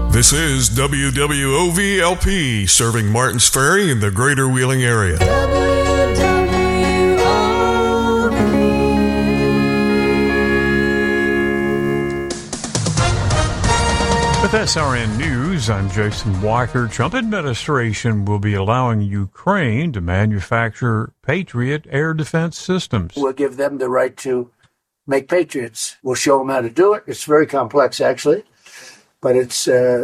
This is WWOV-LP, serving Martins Ferry in the greater Wheeling area. With SRN News, I'm Jason Walker. Trump administration will be allowing Ukraine to manufacture Patriot air defense systems. We'll give them the right to make Patriots. We'll show them how to do it. It's very complex, actually, but it's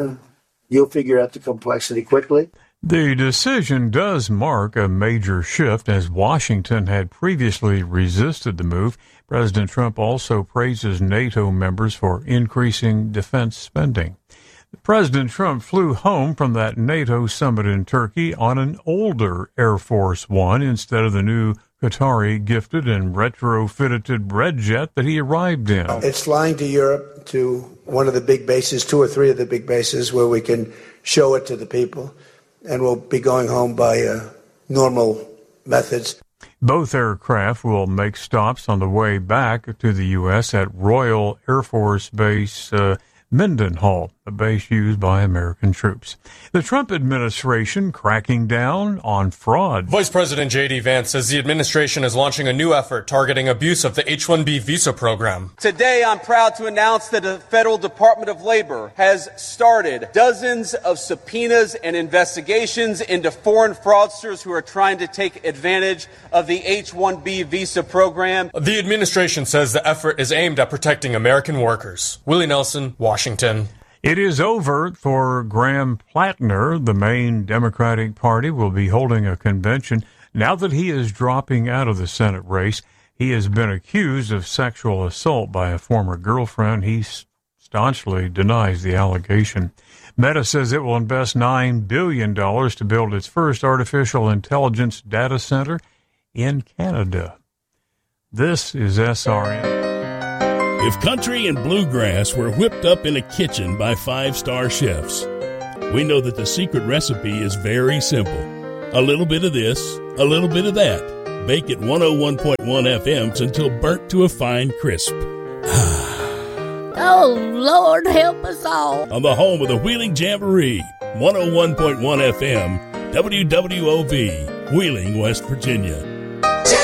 you'll figure out the complexity quickly. The decision does mark a major shift, as Washington had previously resisted the move. President Trump also praises NATO members for increasing defense spending. President Trump flew home from that NATO summit in Turkey on an older Air Force One instead of the new Qatari gifted and retrofitted red jet that he arrived in. It's flying to Europe, to one of the big bases, 2 or 3 of the big bases, where we can show it to the people, and we'll be going home by normal methods. Both aircraft will make stops on the way back to the U.S. at Royal Air Force Base Mendenhall, a base used by American troops. The Trump administration cracking down on fraud. Vice President J.D. Vance says the administration is launching a new effort targeting abuse of the H-1B visa program. Today, I'm proud to announce that the Federal Department of Labor has started dozens of subpoenas and investigations into foreign fraudsters who are trying to take advantage of the H-1B visa program. The administration says the effort is aimed at protecting American workers. Willie Nelson, Washington. It is over for Graham Plattner. The main Democratic Party will be holding a convention now that he is dropping out of the Senate race. He has been accused of sexual assault by a former girlfriend. He staunchly denies the allegation. Meta says it will invest $9 billion to build its first artificial intelligence data center in Canada. This is SRN. If country and bluegrass were whipped up in a kitchen by 5-star chefs, we know that the secret recipe is very simple. A little bit of this, a little bit of that. Bake at 101.1 FMs until burnt to a fine crisp. Oh, Lord, help us all. On the home of the Wheeling Jamboree, 101.1 FM, WWOV, Wheeling, West Virginia.